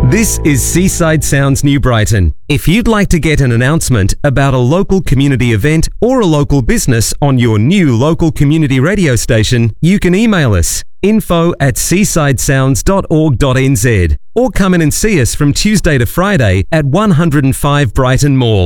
This is Seaside Sounds New Brighton. If you'd like to get an announcement about a local community event or a local business on your new local community radio station, you can email us info@seasidesounds.org.nz or come in and see us from Tuesday to Friday at 105 Brighton Mall.